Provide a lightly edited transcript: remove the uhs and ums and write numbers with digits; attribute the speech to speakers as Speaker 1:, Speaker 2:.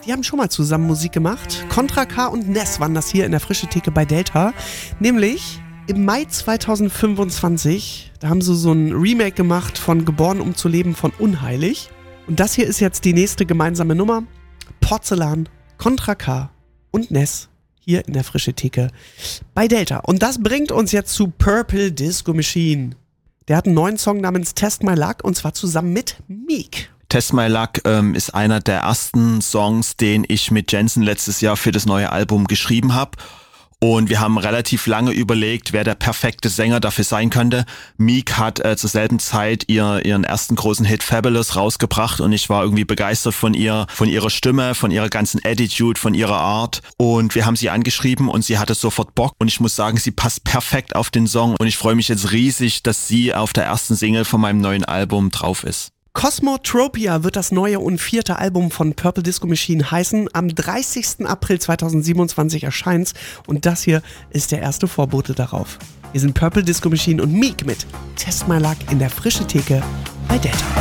Speaker 1: Die haben schon mal zusammen Musik gemacht. Contra K und Ness waren das hier in der Frische Theke bei Delta. Nämlich im Mai 2025. Da haben sie so ein Remake gemacht von Geboren um zu leben von Unheilig. Und das hier ist jetzt die nächste gemeinsame Nummer. Porzellan, Contra K und Ness hier in der Frische Theke bei Delta. Und das bringt uns jetzt zu Purple Disco Machine. Der hat einen neuen Song namens Test My Luck und zwar zusammen mit Meek.
Speaker 2: Test My Luck ist einer der ersten Songs, den ich mit Jensen letztes Jahr für das neue Album geschrieben habe. Und wir haben relativ lange überlegt, wer der perfekte Sänger dafür sein könnte. Meek hat zur selben Zeit ihren ersten großen Hit Fabulous rausgebracht und ich war irgendwie begeistert von ihrer Stimme, von ihrer ganzen Attitude, von ihrer Art. Und wir haben sie angeschrieben und sie hatte sofort Bock. Und ich muss sagen, sie passt perfekt auf den Song. Und ich freue mich jetzt riesig, dass sie auf der ersten Single von meinem neuen Album drauf ist.
Speaker 1: Cosmotropia wird das neue und 4. Album von Purple Disco Machine heißen. Am 30. April 2027 erscheint's und das hier ist der erste Vorbote darauf. Hier sind Purple Disco Machine und Meek mit Test My Luck in der Frische Theke bei Delta.